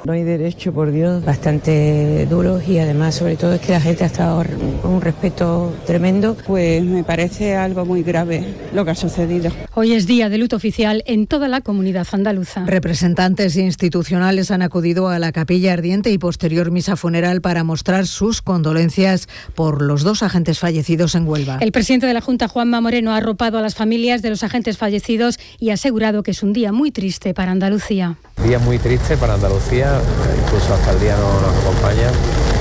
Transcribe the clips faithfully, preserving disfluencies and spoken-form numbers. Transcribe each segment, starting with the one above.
No hay derecho, por Dios, bastante duros y además, sobre todo, es que la gente ha estado con un respeto tremendo. Pues me parece algo muy grave lo que ha sucedido. Hoy es día de luto oficial en toda la comunidad andaluza. Representantes institucionales han acudido a la capilla ardiente y posterior misa funeral para mostrar sus condolencias por los dos agentes fallecidos en Huelva. El presidente de la Junta, Juanma Moreno, ha arropado a las familias de los agentes fallecidos y ha asegurado que es un día muy triste para Andalucía. Día muy triste para Andalucía, incluso hasta el día no nos acompaña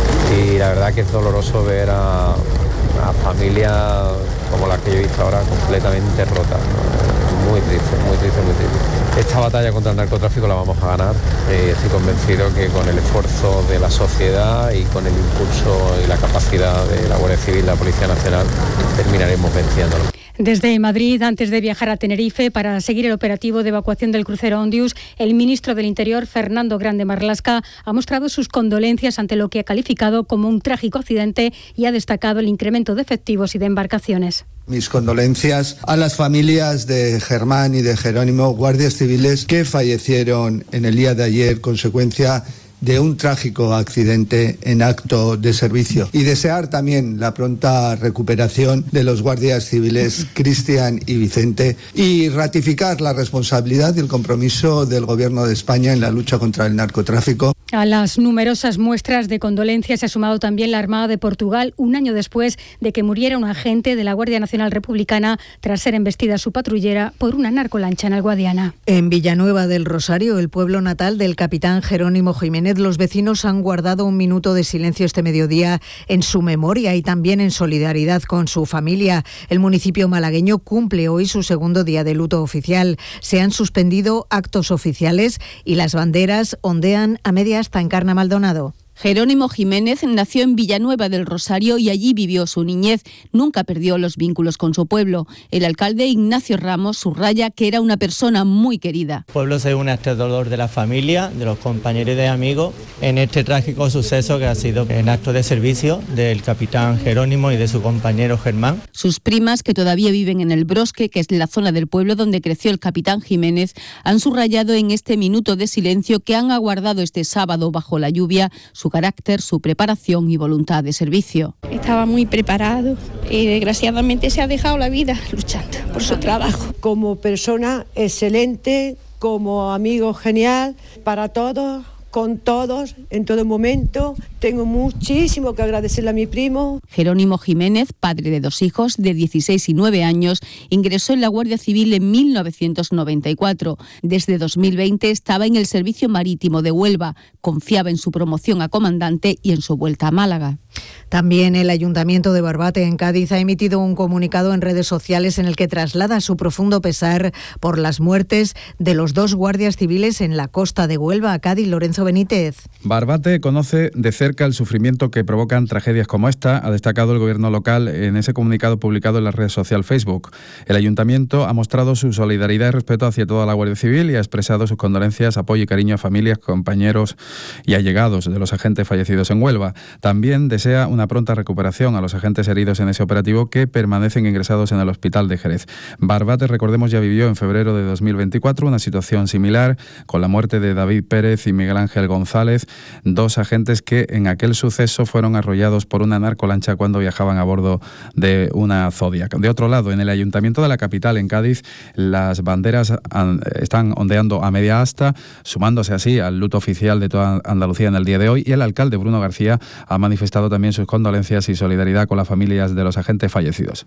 y la verdad que es doloroso ver a, a familias como las que yo he visto ahora completamente rotas, ¿no? Muy triste, muy triste, muy triste. Esta batalla contra el narcotráfico la vamos a ganar y estoy convencido que con el esfuerzo de la sociedad y con el impulso y la capacidad de la Guardia Civil, la Policía Nacional, terminaremos venciéndolo. Desde Madrid, antes de viajar a Tenerife para seguir el operativo de evacuación del crucero Ondius, el ministro del Interior, Fernando Grande Marlaska, ha mostrado sus condolencias ante lo que ha calificado como un trágico accidente y ha destacado el incremento de efectivos y de embarcaciones. Mis condolencias a las familias de Germán y de Jerónimo, guardias civiles que fallecieron en el día de ayer consecuencia de un trágico accidente en acto de servicio y desear también la pronta recuperación de los guardias civiles Cristian y Vicente y ratificar la responsabilidad y el compromiso del Gobierno de España en la lucha contra el narcotráfico. A las numerosas muestras de condolencias se ha sumado también la Armada de Portugal un año después de que muriera un agente de la Guardia Nacional Republicana tras ser embestida su patrullera por una narcolancha en el Guadiana. En Villanueva del Rosario, el pueblo natal del capitán Jerónimo Jiménez, los vecinos han guardado un minuto de silencio este mediodía en su memoria y también en solidaridad con su familia. El municipio malagueño cumple hoy su segundo día de luto oficial. Se han suspendido actos oficiales y las banderas ondean a media asta en Carna Maldonado. Jerónimo Jiménez nació en Villanueva del Rosario y allí vivió su niñez. Nunca perdió los vínculos con su pueblo. El alcalde Ignacio Ramos subraya que era una persona muy querida. El pueblo se une a este dolor de la familia, de los compañeros y de amigos, en este trágico suceso que ha sido en acto de servicio del capitán Jerónimo y de su compañero Germán. Sus primas, que todavía viven en el Brosque, que es la zona del pueblo donde creció el capitán Jiménez, han subrayado en este minuto de silencio que han aguardado este sábado bajo la lluvia su carácter, su preparación y voluntad de servicio. Estaba muy preparado y desgraciadamente se ha dejado la vida luchando por su trabajo. Como persona excelente, como amigo genial para todos, con todos, en todo momento. Tengo muchísimo que agradecerle a mi primo. Jerónimo Jiménez, padre de dos hijos de dieciséis y nueve años, ingresó en la Guardia Civil en mil novecientos noventa y cuatro. Desde dos mil veinte estaba en el Servicio Marítimo de Huelva. Confiaba en su promoción a comandante y en su vuelta a Málaga. También el Ayuntamiento de Barbate, en Cádiz, ha emitido un comunicado en redes sociales en el que traslada su profundo pesar por las muertes de los dos guardias civiles en la costa de Huelva. Cádiz, Lorenzo Benítez. Barbate conoce de cerca el sufrimiento que provocan tragedias como esta, ha destacado el gobierno local en ese comunicado publicado en la red social Facebook. El Ayuntamiento ha mostrado su solidaridad y respeto hacia toda la Guardia Civil y ha expresado sus condolencias, apoyo y cariño a familias, compañeros y allegados de los agentes fallecidos en Huelva. También desea una pronta recuperación a los agentes heridos en ese operativo que permanecen ingresados en el hospital de Jerez. Barbate, recordemos, ya vivió en febrero de dos mil veinticuatro una situación similar con la muerte de David Pérez y Miguel Ángel González, dos agentes que en aquel suceso fueron arrollados por una narcolancha cuando viajaban a bordo de una Zodiac. De otro lado, en el Ayuntamiento de la capital, en Cádiz, las banderas están ondeando a media asta, sumándose así al luto oficial de toda Andalucía en el día de hoy, y el alcalde Bruno García ha manifestado también sus condolencias y solidaridad con las familias de los agentes fallecidos.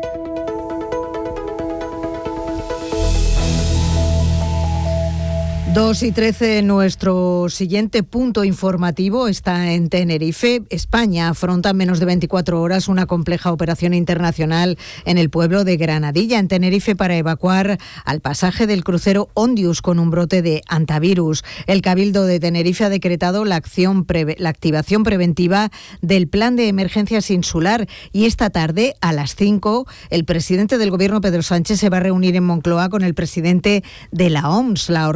dos y trece, nuestro siguiente punto informativo está en Tenerife. España afronta en menos de veinticuatro horas una compleja operación internacional en el pueblo de Granadilla, en Tenerife, para evacuar al pasaje del crucero Ondius con un brote de hantavirus. El Cabildo de Tenerife ha decretado la, acción preve- la activación preventiva del plan de emergencias insular y esta tarde, a las cinco, el presidente del Gobierno, Pedro Sánchez, se va a reunir en Moncloa con el presidente de la O M S, la Organización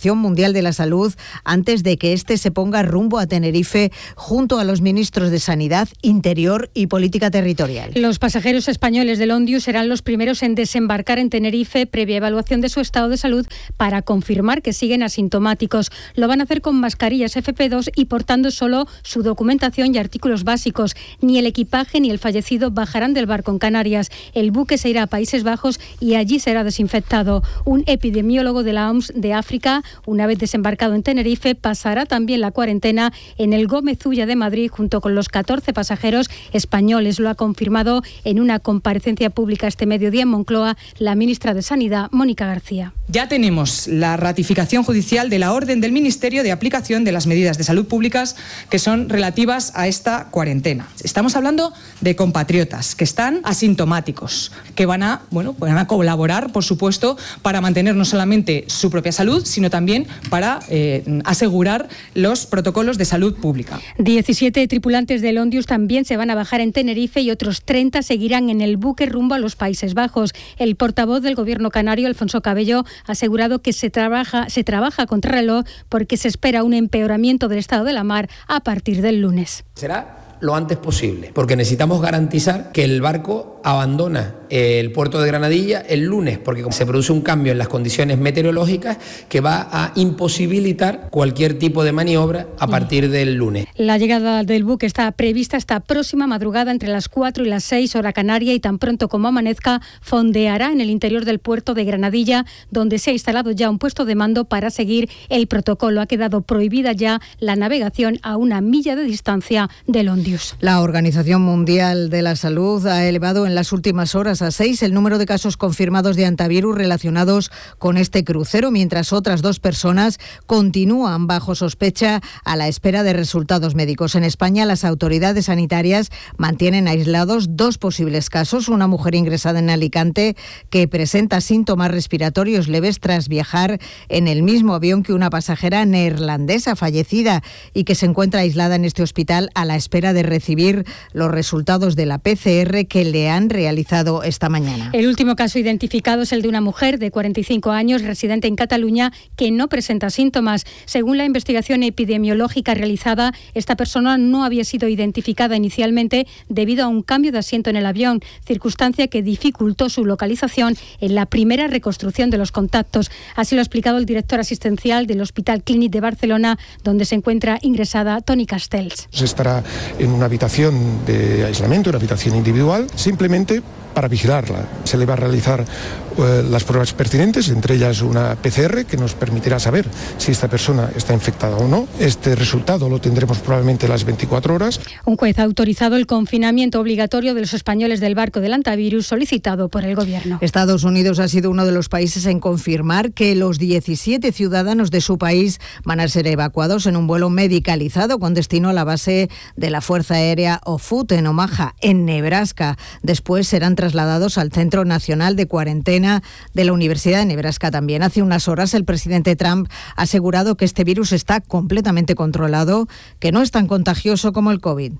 Organización Mundial de la Salud antes de que este se ponga rumbo a Tenerife junto a los ministros de Sanidad, Interior y Política Territorial. Los pasajeros españoles del Ondius serán los primeros en desembarcar en Tenerife previa evaluación de su estado de salud para confirmar que siguen asintomáticos. Lo van a hacer con mascarillas F P dos y portando solo su documentación y artículos básicos. Ni el equipaje ni el fallecido bajarán del barco en Canarias. El buque se irá a Países Bajos y allí será desinfectado. Un epidemiólogo de la O M S de África, una vez desembarcado en Tenerife, pasará también la cuarentena en el Gómez Ulla de Madrid junto con los catorce pasajeros españoles. Lo ha confirmado en una comparecencia pública este mediodía en Moncloa la ministra de Sanidad, Mónica García. Ya tenemos la ratificación judicial de la orden del Ministerio de aplicación de las medidas de salud públicas que son relativas a esta cuarentena. Estamos hablando de compatriotas que están asintomáticos, que van a, bueno, van a colaborar, por supuesto, para mantener no solamente su propia salud, sino también para eh, asegurar los protocolos de salud pública. diecisiete tripulantes del Ondius también se van a bajar en Tenerife y otros treinta seguirán en el buque rumbo a los Países Bajos. El portavoz del Gobierno canario, Alfonso Cabello, ha asegurado que se trabaja, se trabaja contra reloj porque se espera un empeoramiento del estado de la mar a partir del lunes. Será lo antes posible, porque necesitamos garantizar que el barco abandona el puerto de Granadilla el lunes, porque se produce un cambio en las condiciones meteorológicas que va a imposibilitar cualquier tipo de maniobra a partir del lunes. La llegada del buque está prevista esta próxima madrugada entre las cuatro y las seis hora canaria y tan pronto como amanezca fondeará en el interior del puerto de Granadilla, donde se ha instalado ya un puesto de mando para seguir el protocolo. Ha quedado prohibida ya la navegación a una milla de distancia del Ondius. La Organización Mundial de la Salud ha elevado en las últimas horas a seis el número de casos confirmados de antivirus relacionados con este crucero, mientras otras dos personas continúan bajo sospecha a la espera de resultados médicos. En España, las autoridades sanitarias mantienen aislados dos posibles casos. Una mujer ingresada en Alicante que presenta síntomas respiratorios leves tras viajar en el mismo avión que una pasajera neerlandesa fallecida y que se encuentra aislada en este hospital a la espera de recibir los resultados de la P C R que le han realizado esta mañana. El último caso identificado es el de una mujer de cuarenta y cinco años, residente en Cataluña, que no presenta síntomas. Según la investigación epidemiológica realizada, esta persona no había sido identificada inicialmente debido a un cambio de asiento en el avión, circunstancia que dificultó su localización en la primera reconstrucción de los contactos. Así lo ha explicado el director asistencial del Hospital Clínic de Barcelona, donde se encuentra ingresada Toni Castells. Se estará en una habitación de aislamiento, una habitación individual, simplemente para vigilarla. Se le va a realizar eh, las pruebas pertinentes, entre ellas una P C R que nos permitirá saber si esta persona está infectada o no. Este resultado lo tendremos probablemente a las veinticuatro horas. Un juez ha autorizado el confinamiento obligatorio de los españoles del barco del antivirus solicitado por el Gobierno. Estados Unidos ha sido uno de los países en confirmar que los diecisiete ciudadanos de su país van a ser evacuados en un vuelo medicalizado con destino a la base de la Fuerza Aérea Offutt en Omaha, en Nebraska. Después serán trasladados al Centro Nacional de Cuarentena de la Universidad de Nebraska también. Hace unas horas el presidente Trump ha asegurado que este virus está completamente controlado, que no es tan contagioso como el COVID.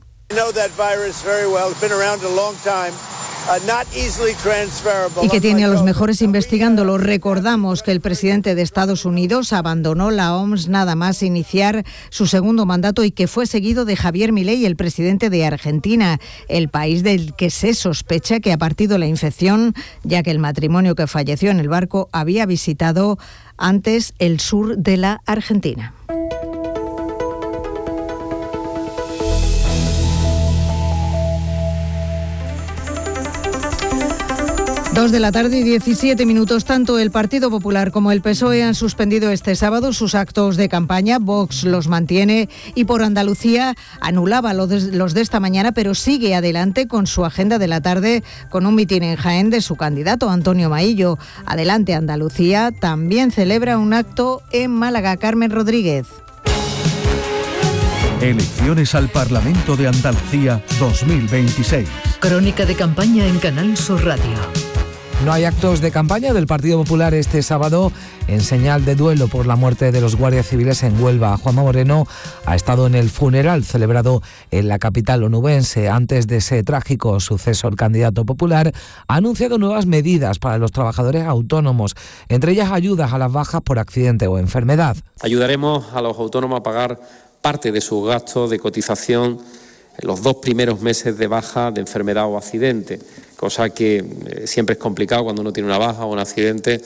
Y que tiene a los mejores investigándolo. Recordamos que el presidente de Estados Unidos abandonó la O M S nada más iniciar su segundo mandato y que fue seguido de Javier Milei, el presidente de Argentina, el país del que se sospecha que ha partido la infección, ya que el matrimonio que falleció en el barco había visitado antes el sur de la Argentina. Dos de la tarde y diecisiete minutos. Tanto el Partido Popular como el P S O E han suspendido este sábado sus actos de campaña. Vox los mantiene y por Andalucía anulaba los de, los de esta mañana, pero sigue adelante con su agenda de la tarde con un mitin en Jaén de su candidato Antonio Maillo. Adelante Andalucía también celebra un acto en Málaga. Carmen Rodríguez. Elecciones al Parlamento de Andalucía dos mil veintiséis. Crónica de campaña en Canal Sur Radio. No hay actos de campaña del Partido Popular este sábado en señal de duelo por la muerte de los guardias civiles en Huelva. Juanma Moreno ha estado en el funeral celebrado en la capital onubense. Antes de ese trágico suceso, el candidato popular ha anunciado nuevas medidas para los trabajadores autónomos, entre ellas ayudas a las bajas por accidente o enfermedad. Ayudaremos a los autónomos a pagar parte de sus gastos de cotización en los dos primeros meses de baja de enfermedad o accidente, cosa que eh, siempre es complicado cuando uno tiene una baja o un accidente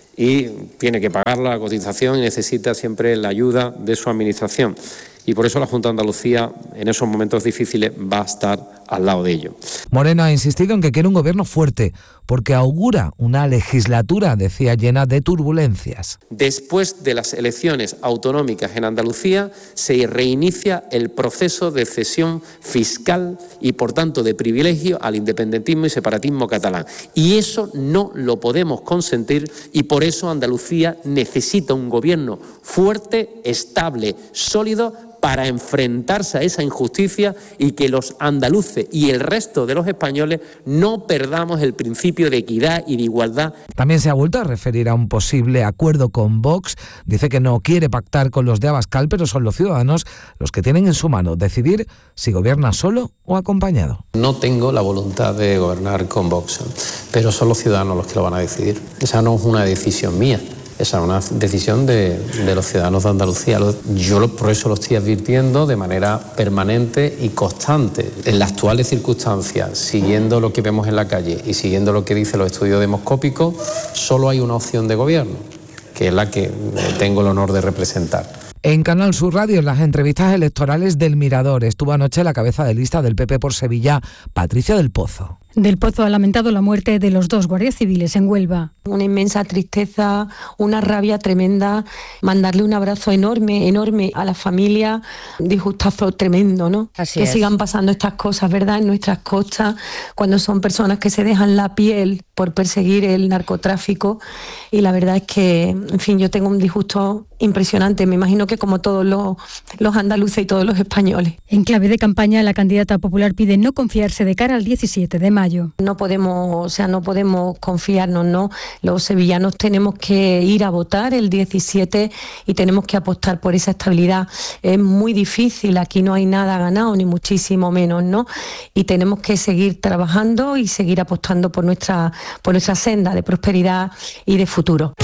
y tiene que pagar la cotización y necesita siempre la ayuda de su administración. Y por eso la Junta de Andalucía en esos momentos difíciles va a estar al lado de ello. Moreno ha insistido en que quiere un gobierno fuerte, porque augura una legislatura, decía, llena de turbulencias. Después de las elecciones autonómicas en Andalucía, se reinicia el proceso de cesión fiscal y, por tanto, de privilegio al independentismo y separatismo catalán. Y eso no lo podemos consentir y por eso Andalucía necesita un gobierno fuerte, estable, sólido, para enfrentarse a esa injusticia y que los andaluces y el resto de los españoles no perdamos el principio de equidad y de igualdad. También se ha vuelto a referir a un posible acuerdo con Vox. Dice que no quiere pactar con los de Abascal, pero son los ciudadanos los que tienen en su mano decidir si gobierna solo o acompañado. No tengo la voluntad de gobernar con Vox, pero son los ciudadanos los que lo van a decidir. Esa no es una decisión mía. Esa es una decisión de, de los ciudadanos de Andalucía. Yo lo, por eso lo estoy advirtiendo de manera permanente y constante. En las actuales circunstancias, siguiendo lo que vemos en la calle y siguiendo lo que dicen los estudios demoscópicos, solo hay una opción de gobierno, que es la que tengo el honor de representar. En Canal Sur Radio, en las entrevistas electorales del Mirador, estuvo anoche la cabeza de lista del P P por Sevilla, Patricia del Pozo. Del Pozo ha lamentado la muerte de los dos guardias civiles en Huelva. Una inmensa tristeza, una rabia tremenda, mandarle un abrazo enorme, enorme a la familia, disgustazo tremendo, ¿no? Así que es. sigan pasando estas cosas, ¿verdad?, en nuestras costas, cuando son personas que se dejan la piel por perseguir el narcotráfico, y la verdad es que, en fin, yo tengo un disgusto impresionante, me imagino que como todos los, los andaluces y todos los españoles. En clave de campaña, la candidata popular pide no confiarse de cara al diecisiete de mayo. No podemos, o sea, no podemos confiarnos, ¿no? Los sevillanos tenemos que ir a votar el diecisiete y tenemos que apostar por esa estabilidad. Es muy difícil, aquí no hay nada ganado, ni muchísimo menos, ¿no? Y tenemos que seguir trabajando y seguir apostando por nuestra, por nuestra senda de prosperidad y de futuro.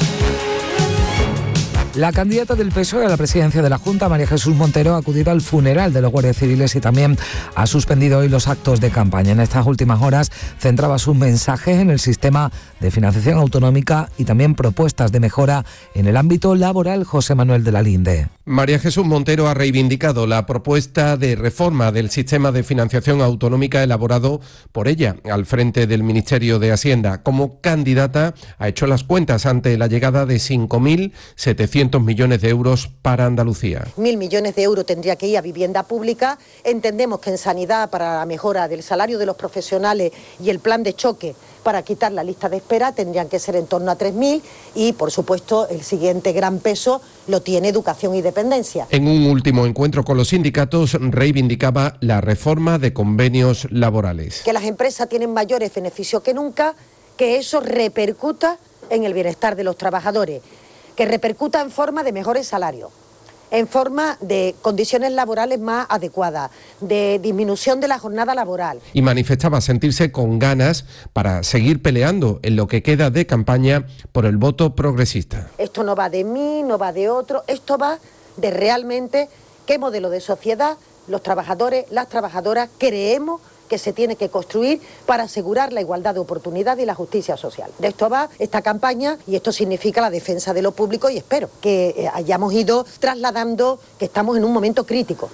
La candidata del P S O E a la presidencia de la Junta, María Jesús Montero, ha acudido al funeral de los guardias civiles y también ha suspendido hoy los actos de campaña. En estas últimas horas centraba sus mensajes en el sistema de financiación autonómica y también propuestas de mejora en el ámbito laboral. José Manuel de la Linde. María Jesús Montero ha reivindicado la propuesta de reforma del sistema de financiación autonómica elaborado por ella al frente del Ministerio de Hacienda. Como candidata ha hecho las cuentas ante la llegada de cinco mil setecientos millones de euros para Andalucía. Mil millones de euros tendría que ir a vivienda pública. Entendemos que en sanidad, para la mejora del salario de los profesionales y el plan de choque para quitar la lista de espera, tendrían que ser en torno a tres mil, y por supuesto el siguiente gran peso lo tiene educación y dependencia. En un último encuentro con los sindicatos reivindicaba la reforma de convenios laborales. Que las empresas tienen mayores beneficios que nunca, que eso repercuta en el bienestar de los trabajadores, que repercuta en forma de mejores salarios, en forma de condiciones laborales más adecuadas, de disminución de la jornada laboral. Y manifestaba sentirse con ganas para seguir peleando en lo que queda de campaña por el voto progresista. Esto no va de mí, no va de otro, esto va de realmente qué modelo de sociedad los trabajadores, las trabajadoras creemos que se tiene que construir para asegurar la igualdad de oportunidad y la justicia social. De esto va esta campaña y esto significa la defensa de lo público, y espero que hayamos ido trasladando que estamos en un momento crítico.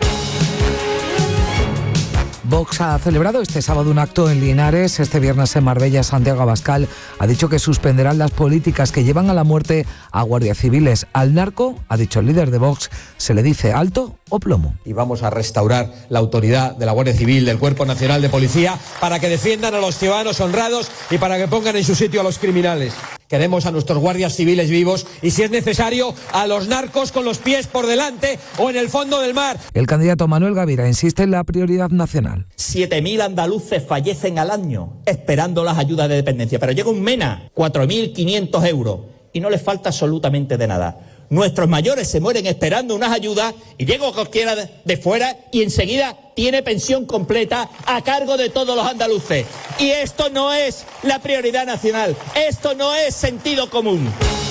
Vox ha celebrado este sábado un acto en Linares. Este viernes en Marbella, Santiago Abascal ha dicho que suspenderán las políticas que llevan a la muerte a guardias civiles. Al narco, ha dicho el líder de Vox, se le dice alto o plomo. Y vamos a restaurar la autoridad de la Guardia Civil, del Cuerpo Nacional de Policía, para que defiendan a los ciudadanos honrados y para que pongan en su sitio a los criminales. Queremos a nuestros guardias civiles vivos y, si es necesario, a los narcos con los pies por delante o en el fondo del mar. El candidato Manuel Gavira insiste en la prioridad nacional. siete mil andaluces fallecen al año esperando las ayudas de dependencia, pero llega un MENA, cuatro mil quinientos euros, y no les falta absolutamente de nada. Nuestros mayores se mueren esperando unas ayudas y llega cualquiera de fuera y enseguida tiene pensión completa a cargo de todos los andaluces. Y esto no es la prioridad nacional, esto no es sentido común.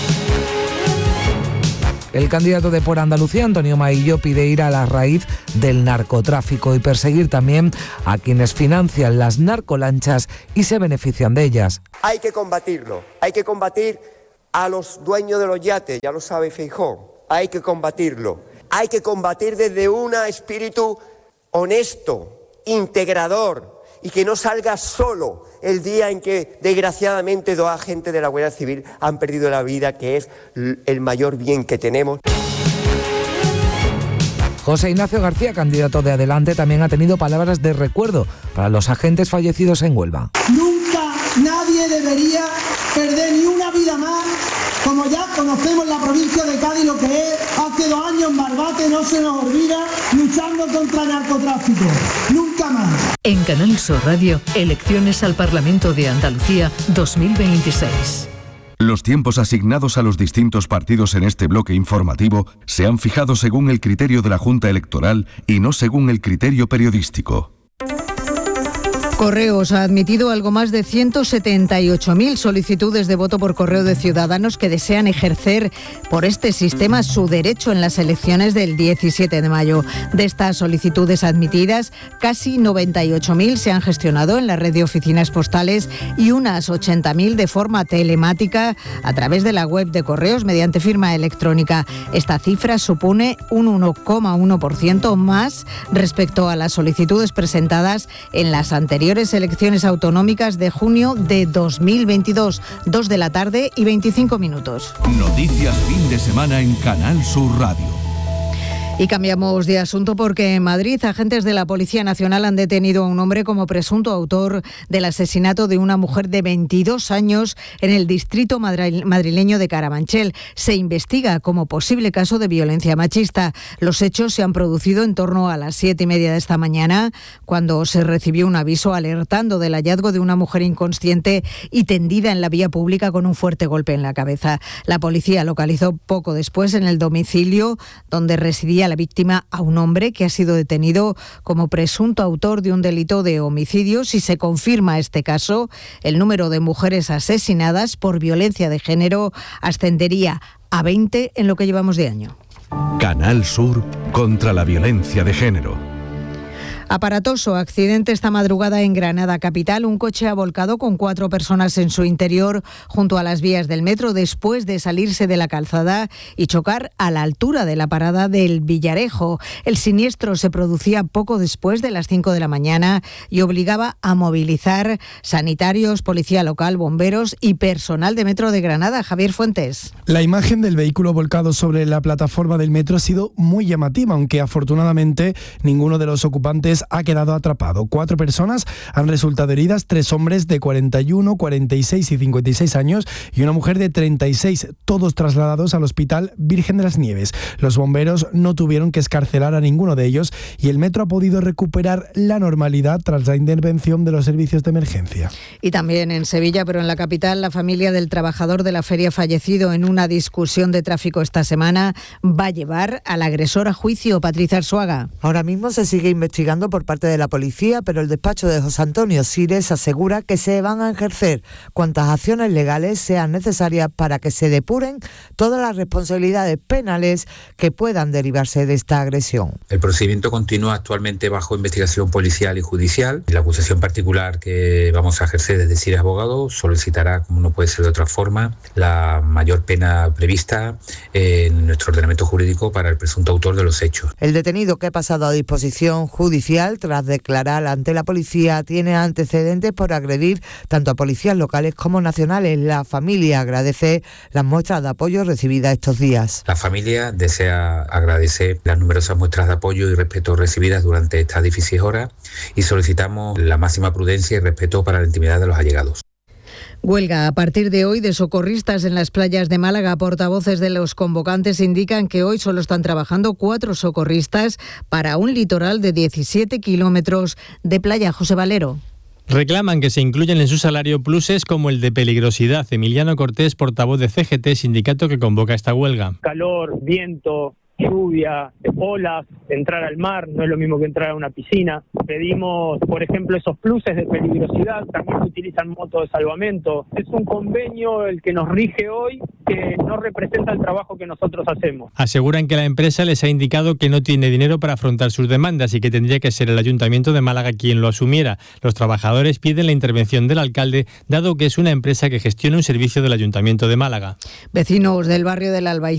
El candidato de Por Andalucía, Antonio Maillo, pide ir a la raíz del narcotráfico y perseguir también a quienes financian las narcolanchas y se benefician de ellas. Hay que combatirlo, hay que combatir a los dueños de los yates, ya lo sabe Feijóo, hay que combatirlo. Hay que combatir desde un espíritu honesto, integrador, y que no salga solo el día en que desgraciadamente dos agentes de la Guardia Civil han perdido la vida, que es el mayor bien que tenemos. José Ignacio García, candidato de Adelante, también ha tenido palabras de recuerdo para los agentes fallecidos en Huelva. Nunca nadie debería perder ni una vida más, como ya conocemos la provincia de Cádiz lo que es. Hace dos años en Barbate, no se nos olvida, luchando contra el narcotráfico. Nunca más. En Canal Sur Radio, elecciones al Parlamento de Andalucía dos mil veintiséis. Los tiempos asignados a los distintos partidos en este bloque informativo se han fijado según el criterio de la Junta Electoral y no según el criterio periodístico. Correos ha admitido algo más de ciento setenta y ocho mil solicitudes de voto por correo de ciudadanos que desean ejercer por este sistema su derecho en las elecciones del diecisiete de mayo. De estas solicitudes admitidas, casi noventa y ocho mil se han gestionado en la red de oficinas postales y unas ochenta mil de forma telemática a través de la web de Correos mediante firma electrónica. Esta cifra supone un uno coma uno por ciento más respecto a las solicitudes presentadas en las anteriores elecciones autonómicas de junio de dos mil veintidós, dos de la tarde y veinticinco minutos. Noticias fin de semana en Canal Sur Radio. Y cambiamos de asunto porque en Madrid agentes de la Policía Nacional han detenido a un hombre como presunto autor del asesinato de una mujer de veintidós años en el distrito madrileño de Carabanchel. Se investiga como posible caso de violencia machista. Los hechos se han producido en torno a las siete y media de esta mañana, cuando se recibió un aviso alertando del hallazgo de una mujer inconsciente y tendida en la vía pública con un fuerte golpe en la cabeza. La policía localizó poco después en el domicilio donde residía la víctima a un hombre que ha sido detenido como presunto autor de un delito de homicidio. Si se confirma este caso, el número de mujeres asesinadas por violencia de género ascendería a veinte en lo que llevamos de año. Canal Sur contra la violencia de género. Aparatoso accidente esta madrugada en Granada capital. Un coche ha volcado con cuatro personas en su interior junto a las vías del metro después de salirse de la calzada y chocar a la altura de la parada del Villarejo. El siniestro se producía poco después de las cinco de la mañana y obligaba a movilizar sanitarios, policía local, bomberos y personal de Metro de Granada. Javier Fuentes. La imagen del vehículo volcado sobre la plataforma del metro ha sido muy llamativa, aunque afortunadamente ninguno de los ocupantes ha quedado atrapado. Cuatro personas han resultado heridas, tres hombres de cuarenta y uno, cuarenta y seis y cincuenta y seis años y una mujer de treinta y seis, todos trasladados al Hospital Virgen de las Nieves. Los bomberos no tuvieron que excarcelar a ninguno de ellos y el metro ha podido recuperar la normalidad tras la intervención de los servicios de emergencia. Y también en Sevilla, pero en la capital, la familia del trabajador de la feria fallecido en una discusión de tráfico esta semana va a llevar al agresor a juicio. Patricia Arzuaga. Ahora mismo se sigue investigando por parte de la policía, pero el despacho de José Antonio Sires asegura que se van a ejercer cuantas acciones legales sean necesarias para que se depuren todas las responsabilidades penales que puedan derivarse de esta agresión. El procedimiento continúa actualmente bajo investigación policial y judicial. La acusación particular que vamos a ejercer desde Sires Abogado solicitará, como no puede ser de otra forma, la mayor pena prevista en nuestro ordenamiento jurídico para el presunto autor de los hechos. El detenido, que ha pasado a disposición judicial tras declarar ante la policía, tiene antecedentes por agredir tanto a policías locales como nacionales. La familia agradece las muestras de apoyo recibidas estos días. La familia desea agradecer las numerosas muestras de apoyo y respeto recibidas durante estas difíciles horas y solicitamos la máxima prudencia y respeto para la intimidad de los allegados. Huelga a partir de hoy de socorristas en las playas de Málaga. Portavoces de los convocantes indican que hoy solo están trabajando cuatro socorristas para un litoral de diecisiete kilómetros de playa. José Valero. Reclaman que se incluyan en su salario pluses como el de peligrosidad. Emiliano Cortés, portavoz de C G T, sindicato que convoca esta huelga. Calor, viento, lluvia, olas, entrar al mar, no es lo mismo que entrar a una piscina. Pedimos, por ejemplo, esos pluses de peligrosidad, también se utilizan motos de salvamento. Es un convenio el que nos rige hoy que no representa el trabajo que nosotros hacemos. Aseguran que la empresa les ha indicado que no tiene dinero para afrontar sus demandas y que tendría que ser el Ayuntamiento de Málaga quien lo asumiera. Los trabajadores piden la intervención del alcalde, dado que es una empresa que gestiona un servicio del Ayuntamiento de Málaga. Vecinos del barrio del Albaicín